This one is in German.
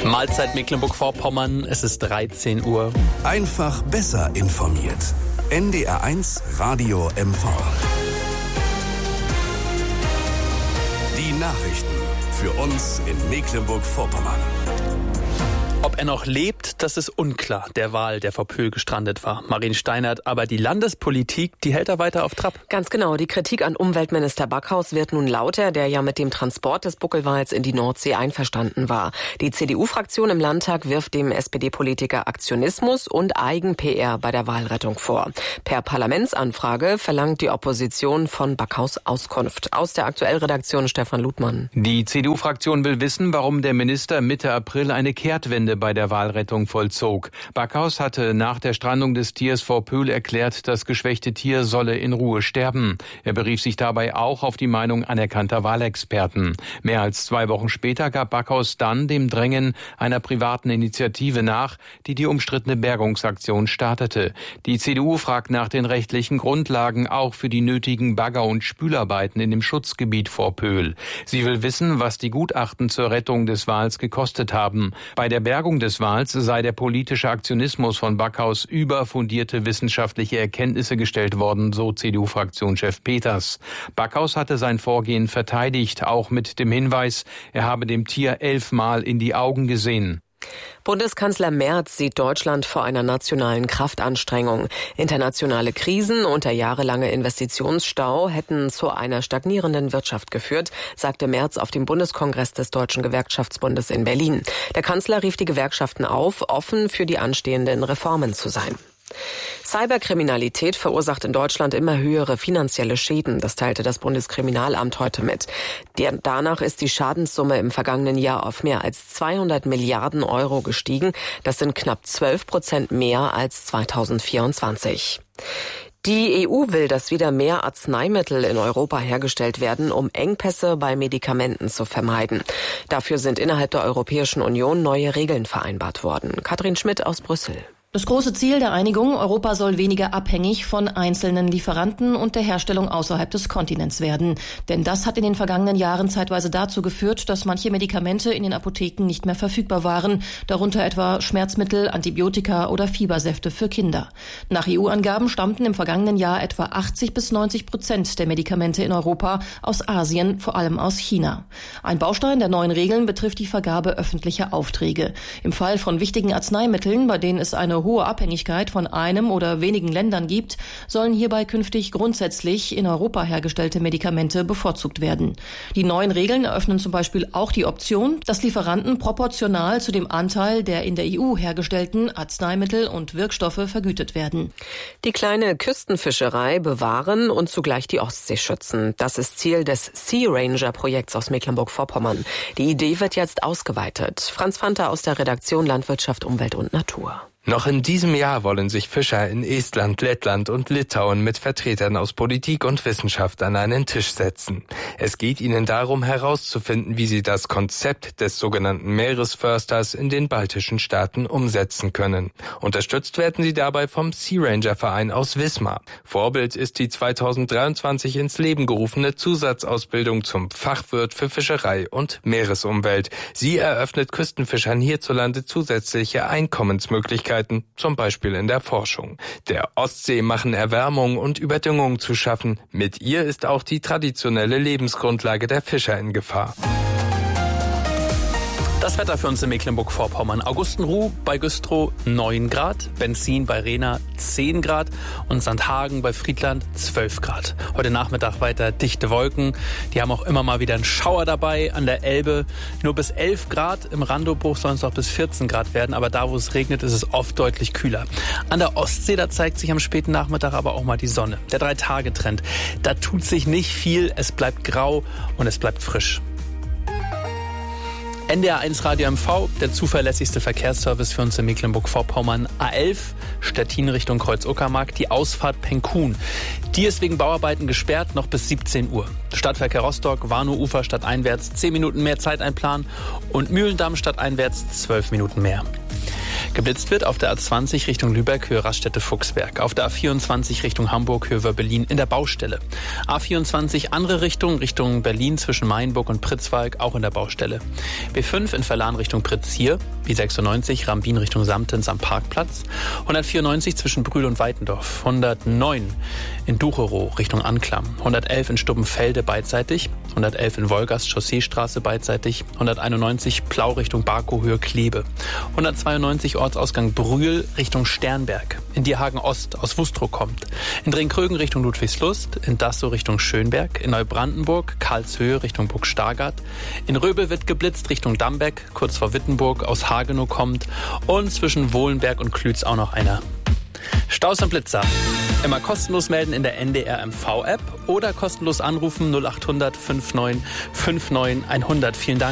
Mahlzeit Mecklenburg-Vorpommern, es ist 13 Uhr. Einfach besser informiert. NDR1 Radio MV. Die Nachrichten für uns in Mecklenburg-Vorpommern. Ob er noch lebt, das ist unklar, der Wal, der vor Pöhl gestrandet war. Marien Steinert, aber die Landespolitik, die hält er weiter auf Trab. Ganz genau, die Kritik an Umweltminister Backhaus wird nun lauter, der ja mit dem Transport des Buckelwals in die Nordsee einverstanden war. Die CDU-Fraktion im Landtag wirft dem SPD-Politiker Aktionismus und Eigen-PR bei der Walrettung vor. Per Parlamentsanfrage verlangt die Opposition von Backhaus Auskunft. Aus der Aktuellredaktion Stefan Ludmann. Die CDU-Fraktion will wissen, warum der Minister Mitte April eine Kehrtwende bei der Walrettung vollzog. Backhaus hatte nach der Strandung des Tiers vor Pöhl erklärt, das geschwächte Tier solle in Ruhe sterben. Er berief sich dabei auch auf die Meinung anerkannter Walexperten. Mehr als 2 Wochen später gab Backhaus dann dem Drängen einer privaten Initiative nach, die die umstrittene Bergungsaktion startete. Die CDU fragt nach den rechtlichen Grundlagen auch für die nötigen Bagger- und Spülarbeiten in dem Schutzgebiet vor Pöhl. Sie will wissen, was die Gutachten zur Rettung des Wals gekostet haben. Bei der Bergung des Wals sei der politische Aktionismus von Backhaus über fundierte wissenschaftliche Erkenntnisse gestellt worden, so CDU-Fraktionschef Peters. Backhaus hatte sein Vorgehen verteidigt, auch mit dem Hinweis, er habe dem Tier 11 Mal in die Augen gesehen. Bundeskanzler Merz sieht Deutschland vor einer nationalen Kraftanstrengung. Internationale Krisen und der jahrelange Investitionsstau hätten zu einer stagnierenden Wirtschaft geführt, sagte Merz auf dem Bundeskongress des Deutschen Gewerkschaftsbundes in Berlin. Der Kanzler rief die Gewerkschaften auf, offen für die anstehenden Reformen zu sein. Cyberkriminalität verursacht in Deutschland immer höhere finanzielle Schäden. Das teilte das Bundeskriminalamt heute mit. Danach ist die Schadenssumme im vergangenen Jahr auf mehr als 200 Milliarden Euro gestiegen. Das sind knapp 12% mehr als 2024. Die EU will, dass wieder mehr Arzneimittel in Europa hergestellt werden, um Engpässe bei Medikamenten zu vermeiden. Dafür sind innerhalb der Europäischen Union neue Regeln vereinbart worden. Katrin Schmidt aus Brüssel. Das große Ziel der Einigung, Europa soll weniger abhängig von einzelnen Lieferanten und der Herstellung außerhalb des Kontinents werden. Denn das hat in den vergangenen Jahren zeitweise dazu geführt, dass manche Medikamente in den Apotheken nicht mehr verfügbar waren, darunter etwa Schmerzmittel, Antibiotika oder Fiebersäfte für Kinder. Nach EU-Angaben stammten im vergangenen Jahr etwa 80-90% der Medikamente in Europa aus Asien, vor allem aus China. Ein Baustein der neuen Regeln betrifft die Vergabe öffentlicher Aufträge. Im Fall von wichtigen Arzneimitteln, bei denen es eine hohe Abhängigkeit von einem oder wenigen Ländern gibt, sollen hierbei künftig grundsätzlich in Europa hergestellte Medikamente bevorzugt werden. Die neuen Regeln eröffnen zum Beispiel auch die Option, dass Lieferanten proportional zu dem Anteil der in der EU hergestellten Arzneimittel und Wirkstoffe vergütet werden. Die kleine Küstenfischerei bewahren und zugleich die Ostsee schützen. Das ist Ziel des Sea Ranger-Projekts aus Mecklenburg-Vorpommern. Die Idee wird jetzt ausgeweitet. Franz Fanter aus der Redaktion Landwirtschaft, Umwelt und Natur. Noch in diesem Jahr wollen sich Fischer in Estland, Lettland und Litauen mit Vertretern aus Politik und Wissenschaft an einen Tisch setzen. Es geht ihnen darum, herauszufinden, wie sie das Konzept des sogenannten Meeresförsters in den baltischen Staaten umsetzen können. Unterstützt werden sie dabei vom Sea Ranger Verein aus Wismar. Vorbild ist die 2023 ins Leben gerufene Zusatzausbildung zum Fachwirt für Fischerei und Meeresumwelt. Sie eröffnet Küstenfischern hierzulande zusätzliche Einkommensmöglichkeiten, zum Beispiel in der Forschung. Der Ostsee machen Erwärmung und Überdüngung zu schaffen. Mit ihr ist auch die traditionelle Lebensgrundlage der Fischer in Gefahr. Das Wetter für uns in Mecklenburg-Vorpommern. Augustenruh bei Güstrow 9 Grad, Benzin bei Rehna 10 Grad und Sandhagen bei Friedland 12 Grad. Heute Nachmittag weiter dichte Wolken. Die haben auch immer mal wieder einen Schauer dabei an der Elbe. Nur bis 11 Grad, im Randobruch sollen es auch bis 14 Grad werden. Aber da, wo es regnet, ist es oft deutlich kühler. An der Ostsee, da zeigt sich am späten Nachmittag aber auch mal die Sonne. Der 3-Tage-Trend. Da tut sich nicht viel. Es bleibt grau und es bleibt frisch. NDR1 Radio MV, der zuverlässigste Verkehrsservice für uns in Mecklenburg-Vorpommern. A11, Stettin Richtung Kreuz-Uckermark, die Ausfahrt Penkun. Die ist wegen Bauarbeiten gesperrt, noch bis 17 Uhr. Stadtverkehr Rostock, Warnow-Ufer stadteinwärts 10 Minuten mehr Zeit einplanen und Mühlendamm stadteinwärts 12 Minuten mehr. Geblitzt wird auf der A20 Richtung Lübeck, Höhe Raststätte-Fuchsberg. Auf der A24 Richtung Hamburg, Höhe Wöhr-Berlin in der Baustelle. A24 andere Richtung Berlin zwischen Mainburg und Pritzwalk, auch in der Baustelle. B5 in Verlan Richtung Pritzhier. B96 Rambin Richtung Samtens am Parkplatz. 194 zwischen Brühl und Weitendorf. 109 in Ducherow Richtung Anklam. 111 in Stubbenfelde beidseitig. 111 in Wolgast Chausseestraße beidseitig. 191 Plau Richtung Barkow, Höhe Klebe. 192 Ortsausgang Brühl Richtung Sternberg. In Dierhagen Ost aus Wustrow kommt. In Drenkrögen Richtung Ludwigslust. In Dassow Richtung Schönberg. In Neubrandenburg Karlshöhe Richtung Burg Stargard. In Röbel wird geblitzt Richtung Dambeck, kurz vor Wittenburg. Aus Hagenow kommt. Und zwischen Wohlenberg und Klütz auch noch einer. Staus und Blitzer. Immer kostenlos melden in der NDR MV-App oder kostenlos anrufen 0800 59 59 100. Vielen Dank.